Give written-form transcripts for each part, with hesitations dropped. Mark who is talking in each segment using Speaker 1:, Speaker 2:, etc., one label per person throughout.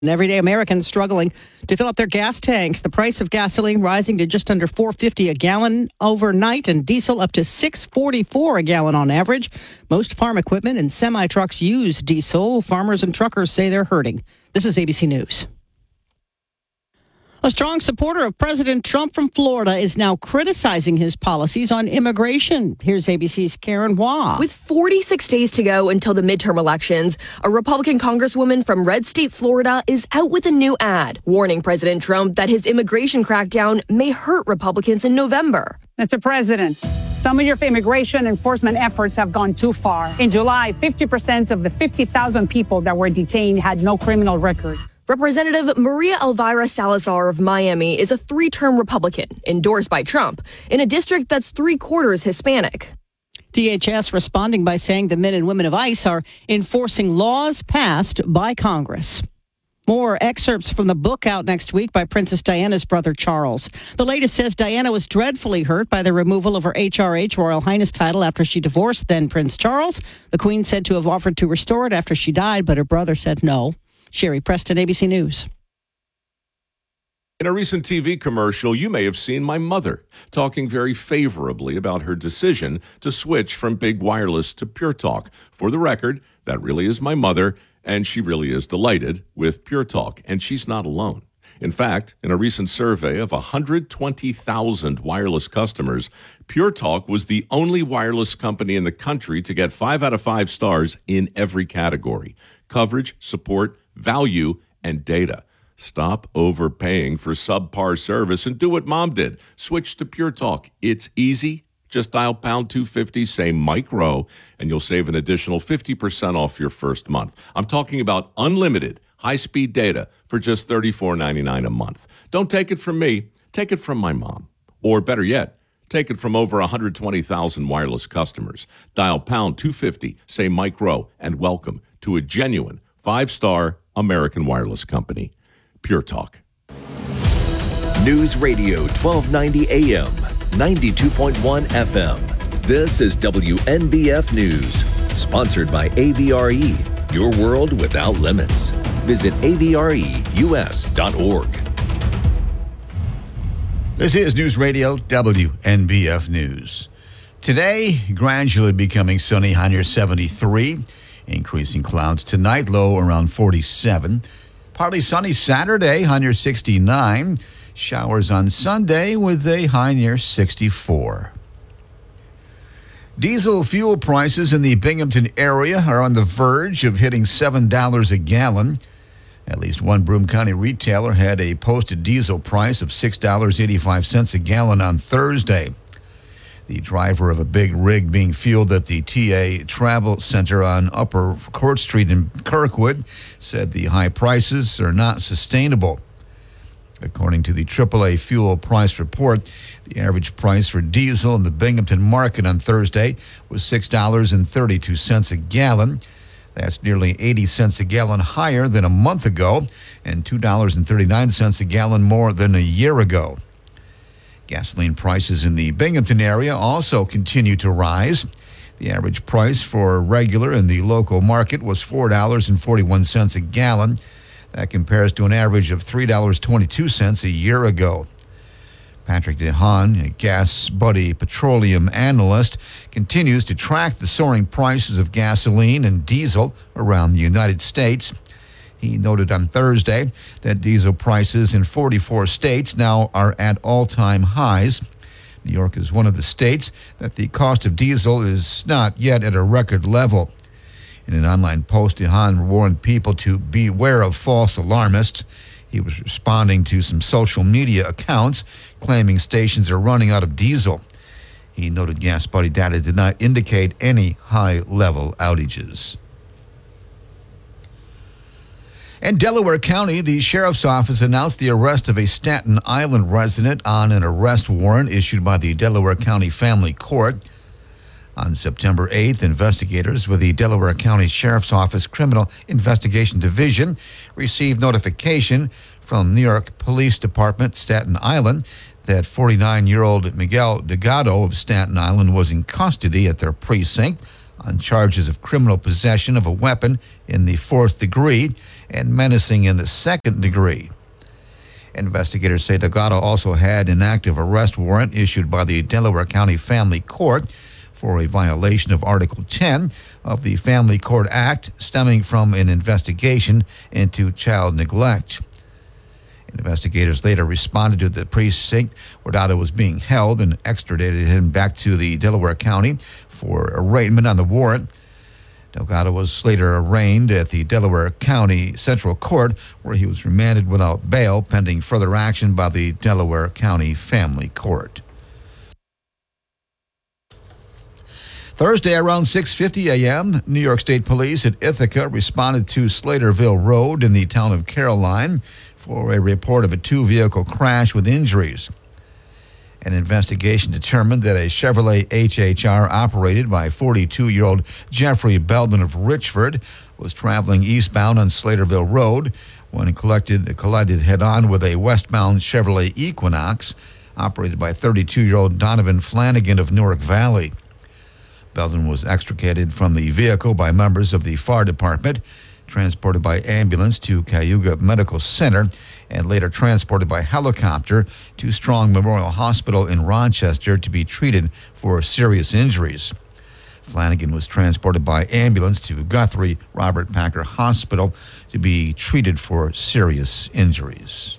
Speaker 1: And everyday Americans struggling to fill up their gas tanks. The price of gasoline rising to just under $4.50 a gallon overnight, and diesel up to $6.44 a gallon on average. Most farm equipment and semi-trucks use diesel. Farmers and truckers say they're hurting. This is ABC News. A strong supporter of President Trump from Florida is now criticizing his policies on immigration. Here's ABC's Karen Hua.
Speaker 2: With 46 days to go until the midterm elections, a Republican congresswoman from red state Florida is out with a new ad, warning President Trump that his immigration crackdown may hurt Republicans in November.
Speaker 3: Mr. President, some of your immigration enforcement efforts have gone too far. In July, 50% of the 50,000 people that were detained had no criminal record.
Speaker 2: Representative Maria Elvira Salazar of Miami is a three-term Republican endorsed by Trump in a district that's three-quarters Hispanic.
Speaker 1: DHS responding by saying the men and women of ICE are enforcing laws passed by Congress. More excerpts from the book out next week by Princess Diana's brother, Charles. The latest says Diana was dreadfully hurt by the removal of her HRH, Royal Highness title, after she divorced then Prince Charles. The Queen said to have offered to restore it after she died, but her brother said no. Sherry Preston, ABC News.
Speaker 4: In a recent TV commercial, you may have seen my mother talking very favorably about her decision to switch from big wireless to Pure Talk. For the record, that really is my mother, and she really is delighted with Pure Talk, and she's not alone. In fact, in a recent survey of 120,000 wireless customers, Pure Talk was the only wireless company in the country to get 5 out of 5 stars in every category: coverage, support, value, and data. Stop overpaying for subpar service and do what Mom did. Switch to Pure Talk. It's easy. Just dial pound 250, say Mike Rowe, and you'll save an additional 50% off your first month. I'm talking about unlimited high-speed data for just $34.99 a month. Don't take it from me. Take it from my mom. Or better yet, take it from over 120,000 wireless customers. Dial pound 250, say Mike Rowe, and welcome to a genuine 5-star American wireless company. Pure Talk.
Speaker 5: News Radio 1290 AM, 92.1 FM. This is WNBF News, sponsored by AVRE, your world without limits. Visit avreus.org.
Speaker 6: This is News Radio WNBF News. Today, gradually becoming sunny, high near 73. Increasing clouds tonight, low around 47. Partly sunny Saturday, high near 69. Showers on Sunday with a high near 64. Diesel fuel prices in the Binghamton area are on the verge of hitting $7 a gallon. At least one Broome County retailer had a posted diesel price of $6.85 a gallon on Thursday. The driver of a big rig being fueled at the TA Travel Center on Upper Court Street in Kirkwood said the high prices are not sustainable. According to the AAA fuel price report, the average price for diesel in the Binghamton market on Thursday was $6.32 a gallon. That's nearly 80 cents a gallon higher than a month ago and $2.39 a gallon more than a year ago. Gasoline prices in the Binghamton area also continue to rise. The average price for regular in the local market was $4.41 a gallon. That compares to an average of $3.22 a year ago. Patrick DeHaan, a Gas Buddy petroleum analyst, continues to track the soaring prices of gasoline and diesel around the United States. He noted on Thursday that diesel prices in 44 states now are at all-time highs. New York is one of the states that the cost of diesel is not yet at a record level. In an online post, DeHaan warned people to beware of false alarmists. He was responding to some social media accounts claiming stations are running out of diesel. He noted Gas Buddy data did not indicate any high-level outages. In Delaware County, the Sheriff's Office announced the arrest of a Staten Island resident on an arrest warrant issued by the Delaware County Family Court. On September 8th, investigators with the Delaware County Sheriff's Office Criminal Investigation Division received notification from New York Police Department, Staten Island, that 49-year-old Miguel Delgado of Staten Island was in custody at their precinct on charges of criminal possession of a weapon in the 4th degree and menacing in the 2nd degree. Investigators say Delgado also had an active arrest warrant issued by the Delaware County Family Court for a violation of Article 10 of the Family Court Act stemming from an investigation into child neglect. Investigators later responded to the precinct where Delgado was being held and extradited him back to the Delaware County for arraignment on the warrant. Delgado was later arraigned at the Delaware County Central Court, where he was remanded without bail pending further action by the Delaware County Family Court. Thursday around 6:50 a.m., New York State Police at Ithaca responded to Slaterville Road in the town of Caroline for a report of a two-vehicle crash with injuries. An investigation determined that a Chevrolet HHR operated by 42-year-old Jeffrey Belden of Richford was traveling eastbound on Slaterville Road when it collided head-on with a westbound Chevrolet Equinox operated by 32-year-old Donovan Flanagan of Newark Valley. Belden was extricated from the vehicle by members of the fire department, transported by ambulance to Cayuga Medical Center, and later transported by helicopter to Strong Memorial Hospital in Rochester to be treated for serious injuries. Flanagan was transported by ambulance to Guthrie Robert Packer Hospital to be treated for serious injuries.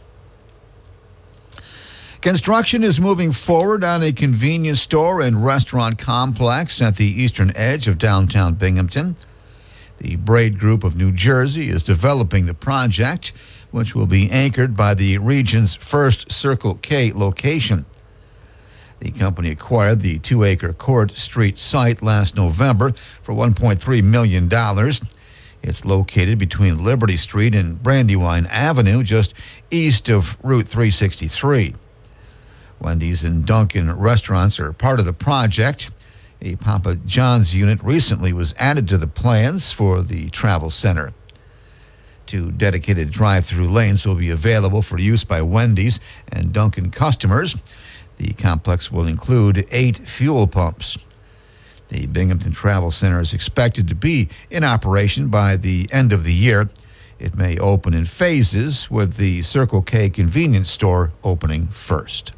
Speaker 6: Construction is moving forward on a convenience store and restaurant complex at the eastern edge of downtown Binghamton. The Braid Group of New Jersey is developing the project, which will be anchored by the region's first Circle K location. The company acquired the 2-acre Court Street site last November for $1.3 million. It's located between Liberty Street and Brandywine Avenue, just east of Route 363. Wendy's and Dunkin' restaurants are part of the project. A Papa John's unit recently was added to the plans for the travel center. 2 dedicated drive-through lanes will be available for use by Wendy's and Dunkin' customers. The complex will include 8 fuel pumps. The Binghamton Travel Center is expected to be in operation by the end of the year. It may open in phases, with the Circle K convenience store opening first.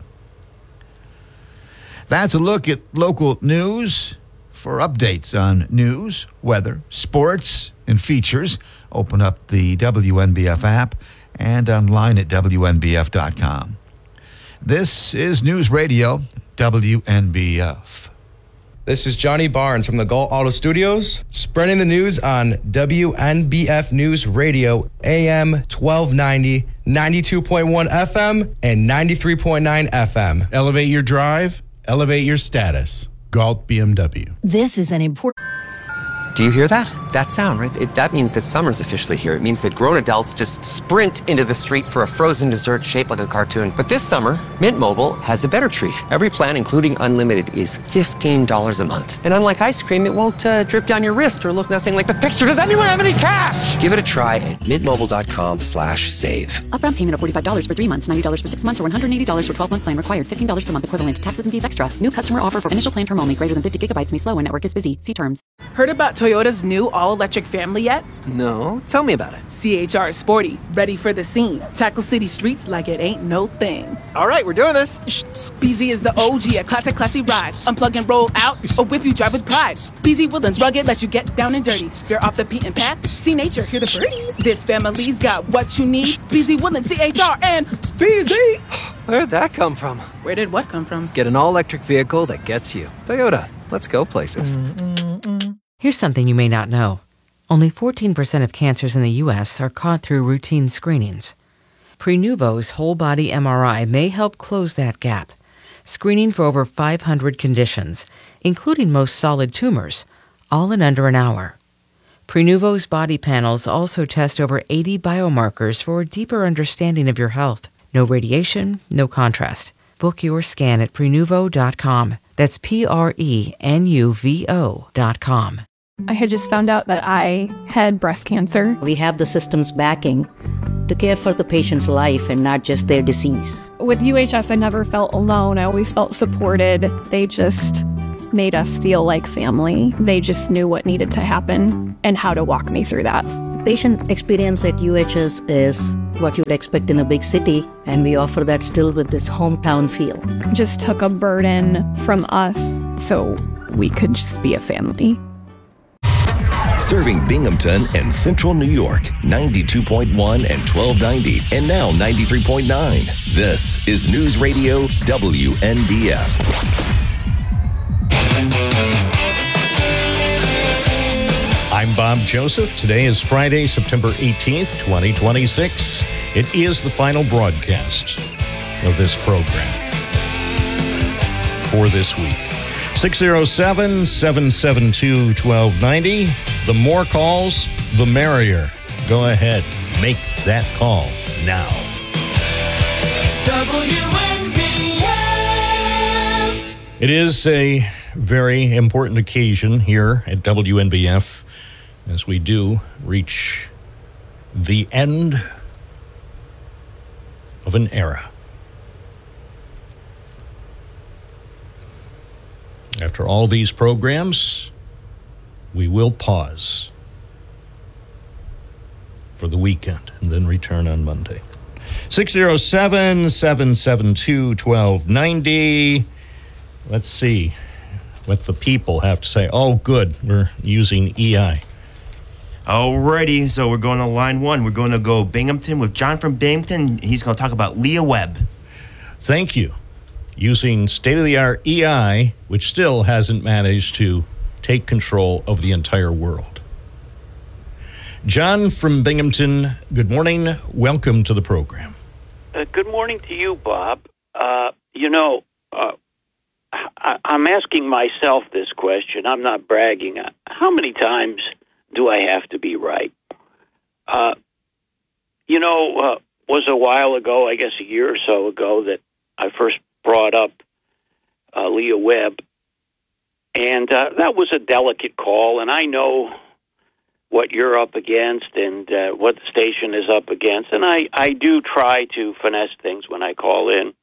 Speaker 6: That's a look at local news. For updates on news, weather, sports, and features, open up the WNBF app and online at WNBF.com. This is News Radio, WNBF.
Speaker 7: This is Johnny Barnes from the Galt Auto Studios, spreading the news on WNBF News Radio, AM 1290, 92.1 FM, and 93.9 FM.
Speaker 8: Elevate your drive, elevate your status. Galt BMW.
Speaker 9: This is an important...
Speaker 10: Do you hear that? That sound, right? That means that summer's officially here. It means that grown adults just sprint into the street for a frozen dessert shaped like a cartoon. But this summer, Mint Mobile has a better treat. Every plan, including unlimited, is $15 a month. And unlike ice cream, it won't drip down your wrist or look nothing like the picture. Does anyone have any cash? Give it a try at mintmobile.com/save.
Speaker 9: Upfront payment of $45 for 3 months, $90 for 6 months, or $180 for 12-month plan required. $15 per month equivalent. Taxes and fees extra. New customer offer for initial plan term only. Greater than 50 gigabytes may slow when network is busy. See terms.
Speaker 11: Heard about Toyota's new all-electric Family yet?
Speaker 10: No, tell me about it.
Speaker 11: CHR is sporty, ready for the scene. Tackle city streets like it ain't no thing.
Speaker 10: All right, we're doing this.
Speaker 11: BZ is the OG, a classy ride. Unplug and roll out, or whip you drive with pride. BZ Woodlands rugged, let you get down and dirty. You're off the beaten path, see nature, hear the birds. This family's got what you need. BZ Woodlands, CHR, and BZ.
Speaker 10: Where'd that come from?
Speaker 11: Where did what come from?
Speaker 10: Get an all-electric vehicle that gets you. Toyota, let's go places.
Speaker 12: Here's something you may not know. Only 14% of cancers in the U.S. are caught through routine screenings. Prenuvo's whole-body MRI may help close that gap, screening for over 500 conditions, including most solid tumors, all in under an hour. Prenuvo's body panels also test over 80 biomarkers for a deeper understanding of your health. No radiation, no contrast. Book your scan at Prenuvo.com. That's Prenuvo.com.
Speaker 13: I had just found out that I had breast cancer.
Speaker 14: We have the system's backing to care for the patient's life and not just their disease.
Speaker 13: With UHS, I never felt alone. I always felt supported. They just made us feel like family. They just knew what needed to happen and how to walk me through that.
Speaker 14: Patient experience at UHS is what you'd expect in a big city, and we offer that still with this hometown feel.
Speaker 13: Just took a burden from us so we could just be a family.
Speaker 5: Serving Binghamton and Central New York, 92.1 and 1290, and now 93.9. This is News Radio WNBF.
Speaker 15: I'm Bob Joseph. Today is Friday, September 18th, 2026. It is the final broadcast of this program for this week. 607-772-1290. The more calls, the merrier. Go ahead, make that call now. WNBF. It is a very important occasion here at WNBF as we do reach the end of an era. After all these programs, we will pause for the weekend and then return on Monday. 607-772-1290. Let's see what the people have to say. Oh, good. We're using EI.
Speaker 16: Alrighty, so we're going to line one. We're going to go Binghamton with John from Binghamton. He's going to talk about Leah Webb.
Speaker 15: Thank you. Using state-of-the-art EI, which still hasn't managed to take control of the entire world. John from Binghamton, good morning. Welcome to the program.
Speaker 17: Good morning to you, Bob. I'm asking myself this question. I'm not bragging. How many times do I have to be right? Was a while ago, I guess a year or so ago, that I first brought up Leah Webb, and that was a delicate call, and I know what you're up against and what the station is up against, and I do try to finesse things when I call in.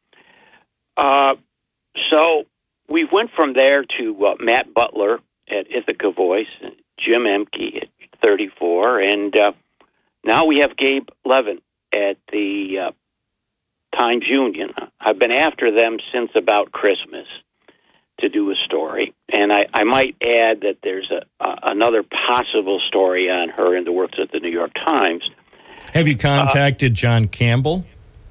Speaker 17: So we went from there to Matt Butler at Ithaca Voice, Jim Emke at 34, and now we have Gabe Levin at the Times Union. I've been after them since about Christmas to do a story, and I might add that there's another possible story on her in the works at the New York Times.
Speaker 15: Have you contacted John Campbell?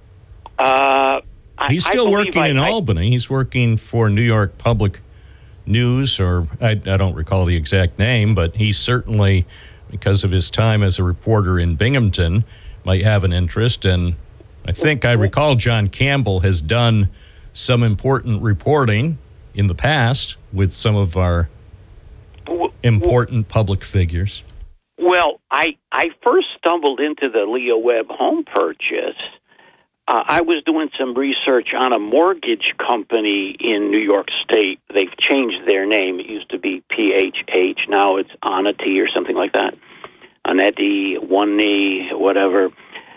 Speaker 15: He's still working in Albany. He's working for New York Public News, or I don't recall the exact name, but he certainly, because of his time as a reporter in Binghamton, might have an interest. And I think I recall John Campbell has done some important reporting in the past with some of our important public figures.
Speaker 17: Well, I first stumbled into the Leah Webb home purchase. I was doing some research on a mortgage company in New York State. They've changed their name. It used to be PHH. Now it's Onity or something like that. Onetti, Oney, whatever.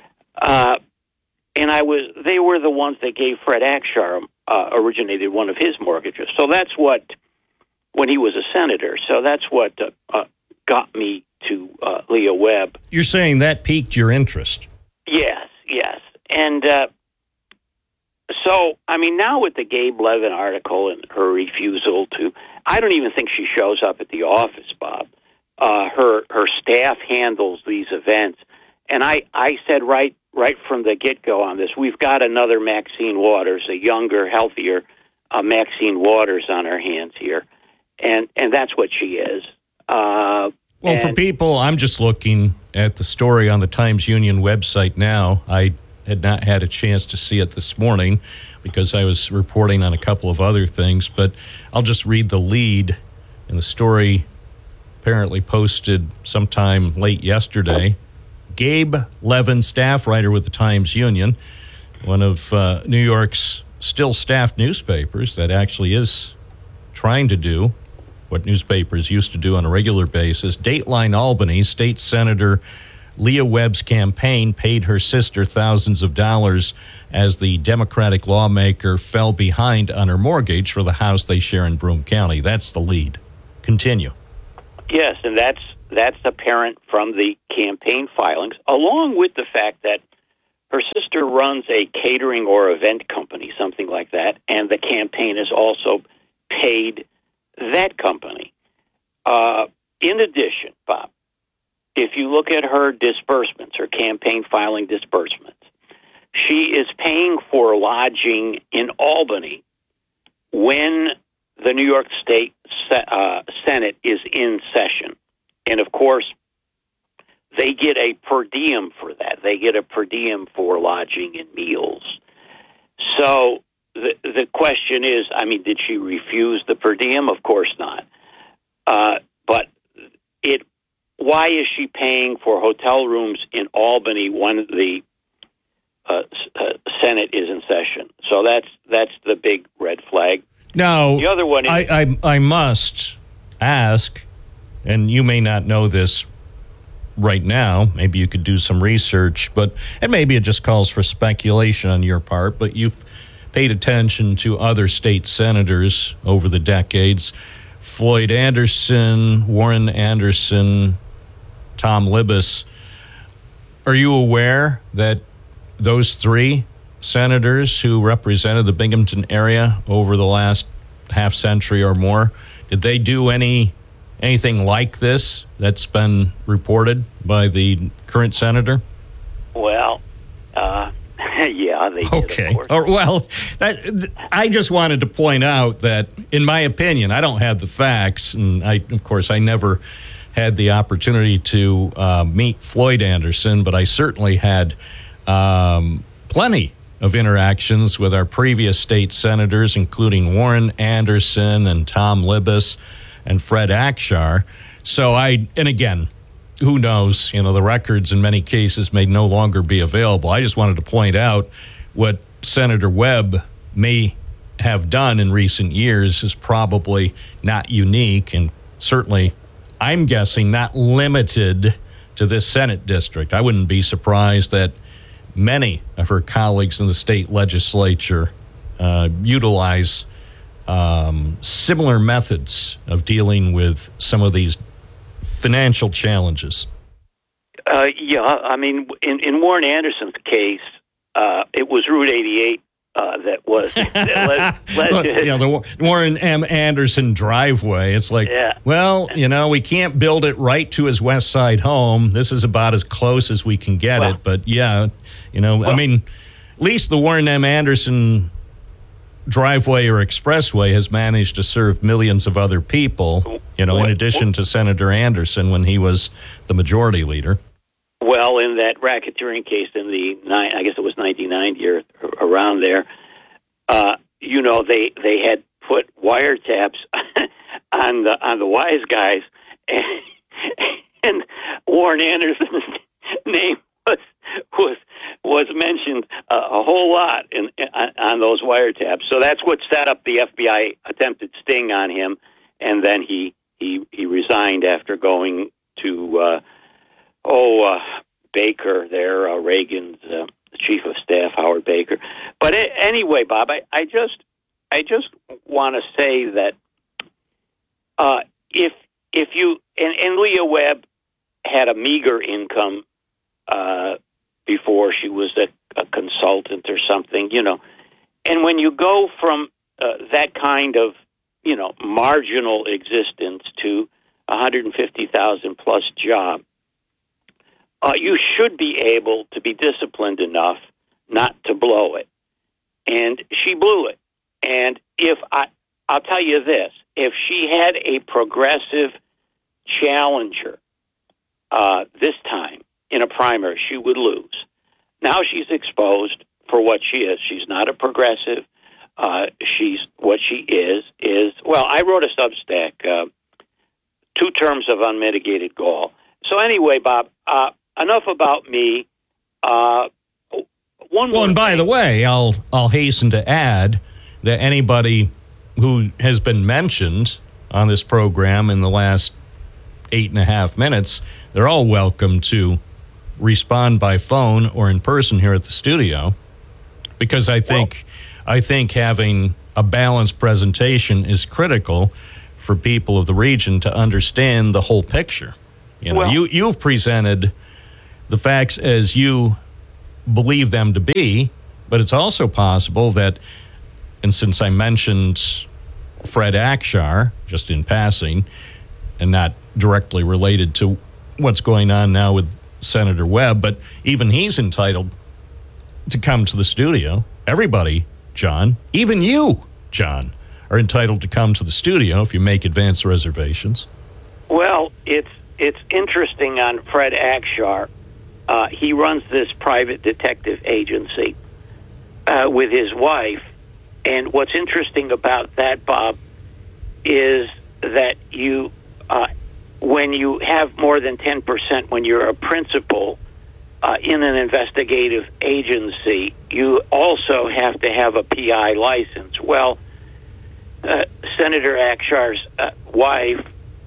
Speaker 17: And they were the ones that gave Fred Akshar originated one of his mortgages. So that's what, when he was a senator, so that's what got me to Leah Webb.
Speaker 15: You're saying that piqued your interest?
Speaker 17: Yes. And so, I mean, now with the Gabe Levin article and her refusal to, I don't even think she shows up at the office, Bob. Her staff handles these events. And I said right from the get-go on this, we've got another Maxine Waters, a younger, healthier Maxine Waters on our hands here. And that's what she is.
Speaker 15: Well, for people, I'm just looking at the story on the Times Union website now. I had not had a chance to see it this morning because I was reporting on a couple of other things, but I'll just read the lead. And the story apparently posted sometime late yesterday. Gabe Levin, staff writer with the Times Union, one of New York's still staffed newspapers that actually is trying to do what newspapers used to do on a regular basis. Dateline Albany, State Senator Leah Webb's campaign paid her sister thousands of dollars as the Democratic lawmaker fell behind on her mortgage for the house they share in Broome County. That's the lead. Continue.
Speaker 17: Yes, and that's apparent from the campaign filings, along with the fact that her sister runs a catering or event company, something like that, and the campaign has also paid that company. In addition, Bob, if you look at her disbursements, her campaign filing disbursements, she is paying for lodging in Albany when the New York State Senate is in session. And, of course, they get a per diem for that. They get a per diem for lodging and meals. So the question is, I mean, did she refuse the per diem? Of course not. But why is she paying for hotel rooms in Albany when the Senate is in session? So that's the big red flag.
Speaker 15: Now,
Speaker 17: the other one is,
Speaker 15: I must ask, and you may not know this right now. Maybe you could do some research, and maybe it just calls for speculation on your part, but you've paid attention to other state senators over the decades. Floyd Anderson, Warren Anderson, Tom Libous. Are you aware that those three senators who represented the Binghamton area over the last half century or more, did they do anything like this that's been reported by the current senator?
Speaker 17: Well, yeah, they did.
Speaker 15: Okay. Well, I just wanted to point out that, in my opinion, I don't have the facts, and of course, I never had the opportunity to meet Floyd Anderson, but I certainly had plenty of interactions with our previous state senators, including Warren Anderson and Tom Libous and Fred Akshar. So and again, who knows? The records in many cases may no longer be available. I just wanted to point out what Senator Webb may have done in recent years is probably not unique, and certainly, I'm guessing, not limited to this Senate district. I wouldn't be surprised that many of her colleagues in the state legislature utilize similar methods of dealing with some of these financial challenges.
Speaker 17: Yeah, I mean, in Warren Anderson's case, it was Route 88 that led to
Speaker 15: the Warren M. Anderson driveway. It's like, we can't build it right to his West Side home. This is about as close as we can get it. But I mean, at least the Warren M. Anderson driveway or expressway has managed to serve millions of other people, in addition to Senator Anderson when he was the majority leader.
Speaker 17: Well, in that racketeering case in I guess it was 1990 or around there, they had put wiretaps on the wise guys, and Warren Anderson's name was mentioned a whole lot on those wiretaps. So that's what set up the FBI attempted sting on him, and then he resigned after going to Baker there, Reagan's chief of staff, Howard Baker. But anyway, Bob, I just want to say that if you and Leah Webb had a meager income before she was a consultant or something, and when you go from that kind of marginal existence to $150,000 plus job, you should be able to be disciplined enough not to blow it. And she blew it. And I'll tell you this, if she had a progressive challenger this time in a primary, she would lose. Now she's exposed for what she is. She's not a progressive. What she is, well, I wrote a Substack, 2 terms of unmitigated gall. So anyway, Bob, enough about me.
Speaker 15: And by the way, I'll hasten to add that anybody who has been mentioned on this program in the last 8.5 minutes, they're all welcome to respond by phone or in person here at the studio, because I think having a balanced presentation is critical for people of the region to understand the whole picture. You know, you've presented the facts as you believe them to be, but it's also possible that, and since I mentioned Fred Akshar just in passing and not directly related to what's going on now with Senator Webb, but even he's entitled to come to the studio. Everybody, John, even you, John, are entitled to come to the studio if you make advance reservations.
Speaker 17: Well, it's interesting on Fred Akshar. He runs this private detective agency with his wife. And what's interesting about that, Bob, is that when you have more than 10%, when you're a principal in an investigative agency, you also have to have a PI license. Well, Senator Akshar's wife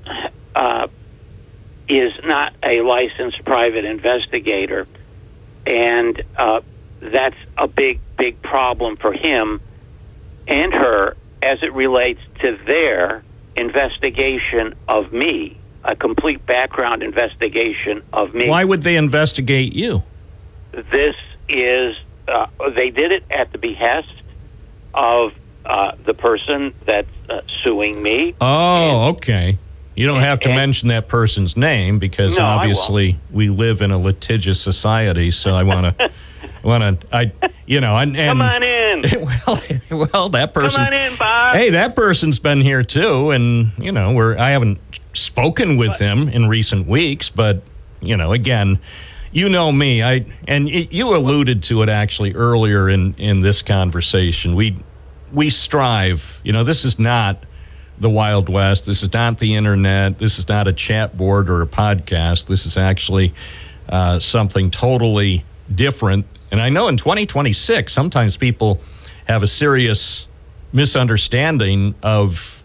Speaker 17: is not a licensed private investigator, and that's a big problem for him and her as it relates to their investigation of me, a complete background investigation of me.
Speaker 15: Why would they investigate you?
Speaker 17: This is, they did it at the behest of the person that's suing me.
Speaker 15: Oh, okay. You don't have to mention that person's name because obviously we live in a litigious society. So I want to, and
Speaker 17: come on in.
Speaker 15: Well, that person.
Speaker 17: Come on in, Bob.
Speaker 15: Hey, that person's been here too, and I haven't spoken with him in recent weeks, but again, me. You alluded to it actually earlier in this conversation. We strive. This is not the Wild West. This is not the internet. This is not a chat board or a podcast. This is actually something totally different. And I know in 2026, sometimes people have a serious misunderstanding of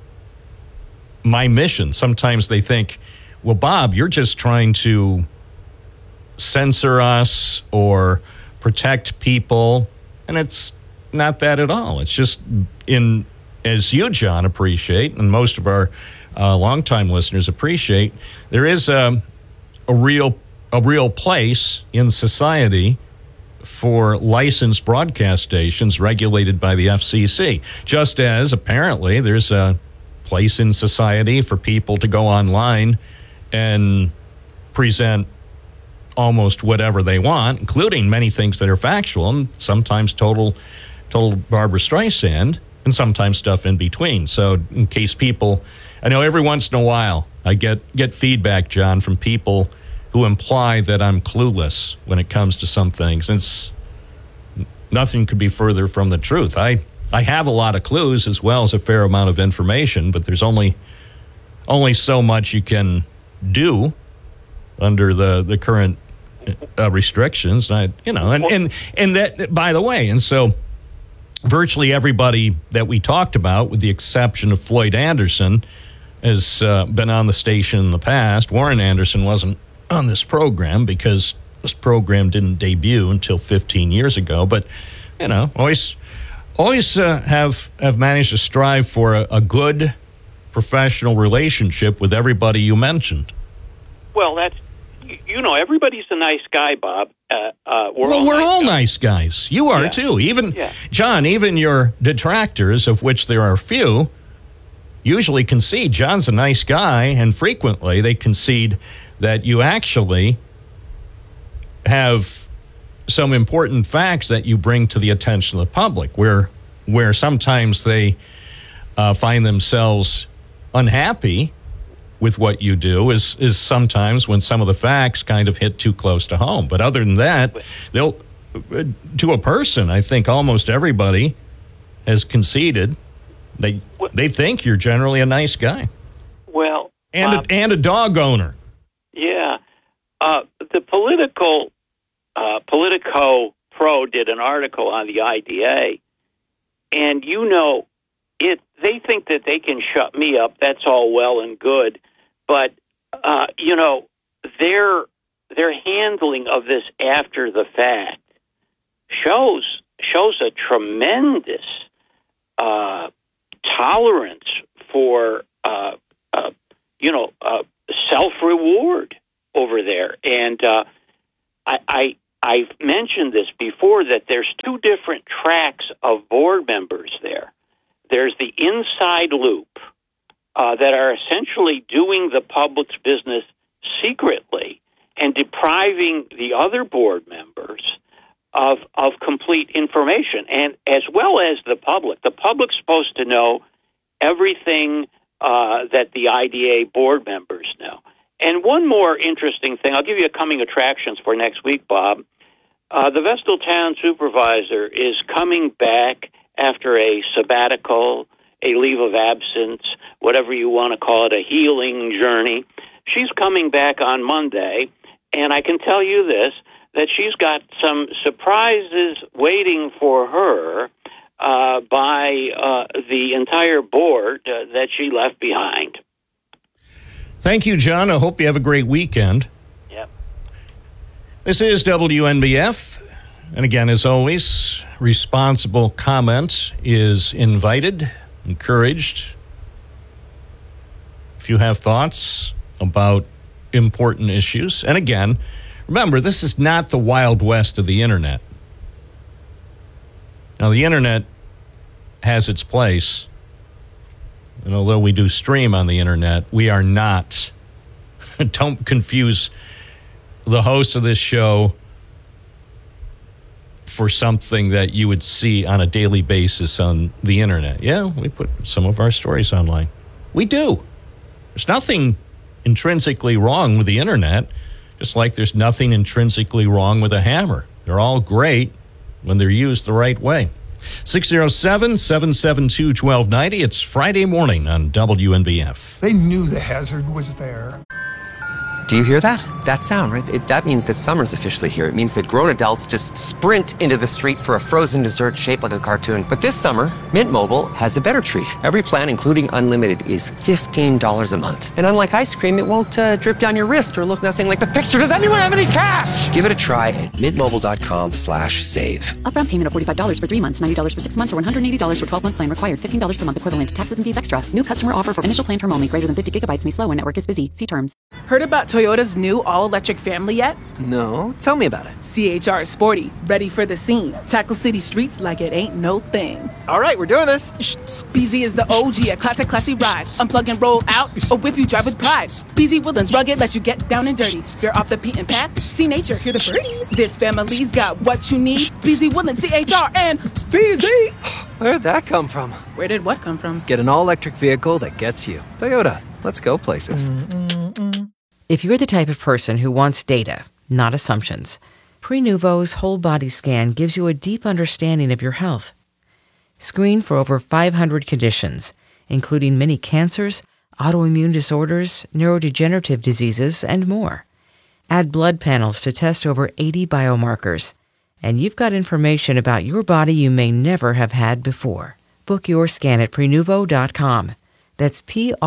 Speaker 15: my mission. Sometimes they think, well, Bob, you're just trying to censor us or protect people. And it's not that at all. It's just as you, John, appreciate, and most of our longtime listeners appreciate, there is a real place in society for licensed broadcast stations regulated by the FCC, just as apparently there's a place in society for people to go online and present almost whatever they want, including many things that are factual and sometimes total Barbara Streisand, and sometimes stuff in between. So in case people, I know every once in a while I get feedback, John, from people who imply that I'm clueless when it comes to some things. It's nothing could be further from the truth. I have a lot of clues as well as a fair amount of information, but there's only so much you can do under the current restrictions. And that, by the way, and so virtually everybody that we talked about, with the exception of Floyd Anderson, has been on the station in the past. Warren Anderson wasn't on this program because this program didn't debut until 15 years ago. But, always have managed to strive for a good professional relationship with everybody you mentioned.
Speaker 17: Well, that's, everybody's a nice guy, Bob.
Speaker 15: We're all nice guys. You are too. Even John, even your detractors, of which there are few, usually concede John's a nice guy, and frequently they concede that you actually have some important facts that you bring to the attention of the public, where sometimes they find themselves unhappy with what you do is sometimes when some of the facts kind of hit too close to home. But other than that, to a person, I think almost everybody has conceded they think you're generally a nice guy.
Speaker 17: Well,
Speaker 15: and a dog owner.
Speaker 17: Yeah, the Politico Pro did an article on the IDA, and they think that they can shut me up. That's all well and good. But, their handling of this after the fact shows a tremendous tolerance for self-reward over there. And I've mentioned this before, that there's two different tracks of board members there. There's the inside loop that are essentially doing the public's business secretly and depriving the other board members of complete information, and as well as the public. The public's supposed to know everything that the IDA board members know. And one more interesting thing, I'll give you a coming attractions for next week, Bob. The Vestal Town Supervisor is coming back after a sabbatical, a leave of absence, whatever you want to call it, a healing journey. She's coming back on Monday, and I can tell you this, that she's got some surprises waiting for her by the entire board that she left behind.
Speaker 15: Thank you, John. I hope you have a great weekend.
Speaker 17: Yep.
Speaker 15: This is WNBF. And again, as always, responsible comment is invited, encouraged. If you have thoughts about important issues. And again, remember, this is not the Wild West of the internet. Now, the internet has its place. And although we do stream on the internet, we are not. Don't confuse the host of this show for something that you would see on a daily basis on the internet. Yeah, we put some of our stories online. We do. There's nothing intrinsically wrong with the internet, just like there's nothing intrinsically wrong with a hammer. They're all great when they're used the right way. 607-772-1290. It's Friday morning on WNBF.
Speaker 18: They knew the hazard was there.
Speaker 10: Do you hear that? That sound, right? That means that summer's officially here. It means that grown adults just sprint into the street for a frozen dessert shaped like a cartoon. But this summer, Mint Mobile has a better treat. Every plan, including unlimited, is $15 a month. And unlike ice cream, it won't drip down your wrist or look nothing like the picture. Does anyone have any cash? Give it a try at mintmobile.com/save.
Speaker 9: Upfront payment of $45 for 3 months, $90 for 6 months, or $180 for 12-month plan required. $15 per month equivalent to taxes and fees extra. New customer offer for initial plan term only. Greater than 50 gigabytes may slow when network is busy. See terms.
Speaker 11: Heard about Toyota's new all-electric family yet?
Speaker 10: No, tell me about it.
Speaker 11: CHR is sporty, ready for the scene. Tackle city streets like it ain't no thing.
Speaker 10: All right, we're doing this.
Speaker 11: BZ is the OG, a classy ride. Unplug and roll out, or whip you drive with pride. BZ Woodlands rugged, let you get down and dirty. Veer off the beaten path, see nature, hear the birds. This family's got what you need. BZ Woodlands, CHR, and BZ.
Speaker 10: Where'd that come from?
Speaker 11: Where did what come from?
Speaker 10: Get an all-electric vehicle that gets you. Toyota, let's go places.
Speaker 12: If you're the type of person who wants data, not assumptions, Prenuvo's whole body scan gives you a deep understanding of your health. Screen for over 500 conditions, including many cancers, autoimmune disorders, neurodegenerative diseases, and more. Add blood panels to test over 80 biomarkers, and you've got information about your body you may never have had before. Book your scan at Prenuvo.com. That's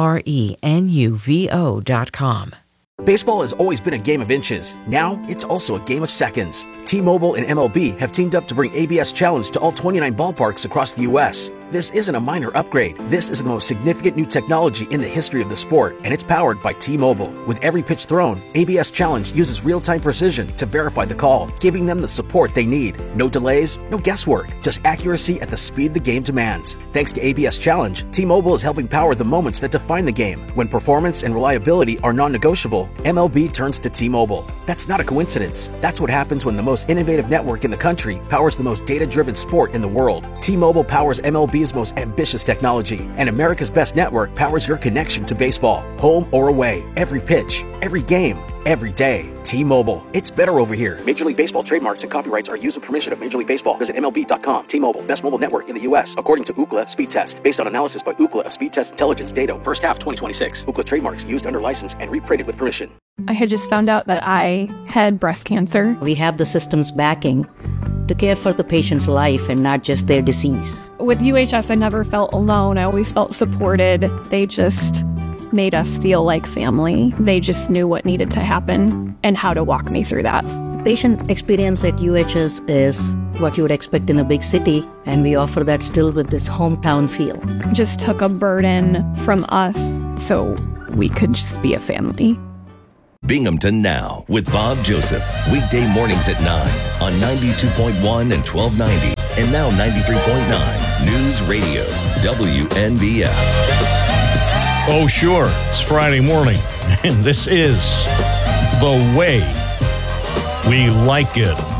Speaker 12: Prenuvo.com.
Speaker 19: Baseball has always been a game of inches. Now, it's also a game of seconds. T-Mobile and MLB have teamed up to bring ABS Challenge to all 29 ballparks across the U.S. This isn't a minor upgrade. This is the most significant new technology in the history of the sport, and it's powered by T-Mobile. With every pitch thrown, ABS Challenge uses real-time precision to verify the call, giving them the support they need. No delays, no guesswork, just accuracy at the speed the game demands. Thanks to ABS Challenge, T-Mobile is helping power the moments that define the game. When performance and reliability are non-negotiable, MLB turns to T-Mobile. That's not a coincidence. That's what happens when the most innovative network in the country powers the most data-driven sport in the world. T-Mobile powers MLB's most ambitious technology, and America's best network powers your connection to baseball, home or away, every pitch, every game, every day. T-Mobile. It's better over here. Major League Baseball trademarks and copyrights are used with permission of Major League Baseball. Visit MLB.com. T-Mobile, best mobile network in the U.S. according to Ookla Speed Test. Based on analysis by Ookla of Speed Test Intelligence data, first half 2026. Ookla trademarks used under license and reprinted with permission.
Speaker 13: I had just found out that I had breast cancer.
Speaker 14: We have the system's backing to care for the patient's life and not just their disease.
Speaker 13: With UHS, I never felt alone. I always felt supported. They just made us feel like family. They just knew what needed to happen and how to walk me through that.
Speaker 14: Patient experience at UHS is what you would expect in a big city, and we offer that still with this hometown feel.
Speaker 13: Just took a burden from us so we could just be a family.
Speaker 5: Binghamton Now with Bob Joseph. Weekday mornings at 9 on 92.1 and 1290. And now 93.9 News Radio, WNBF.
Speaker 15: Oh, sure. It's Friday morning, and this is the way we like it.